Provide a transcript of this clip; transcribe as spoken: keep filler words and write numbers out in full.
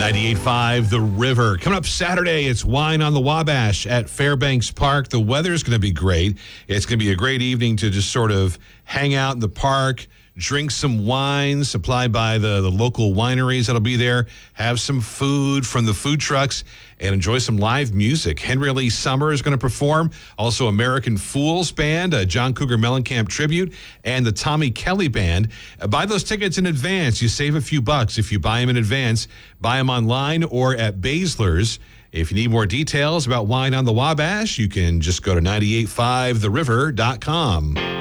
ninety-eight point five The River. Coming up Saturday, it's Wine on the Wabash at Fairbanks Park. The weather's going to be great. It's going to be a great evening to just sort of hang out in the park, drink some wine supplied by the, the local wineries that'll be there, have some food from the food trucks, and enjoy some live music. Henry Lee Summer is going to perform. Also, American Fools Band, a John Cougar Mellencamp tribute, and the Tommy Kelly Band. Uh, buy those tickets in advance. You save a few bucks if you buy them in advance. Buy them online or at Baszler's. If you need more details about Wine on the Wabash, you can just go to nine eight five the river dot com.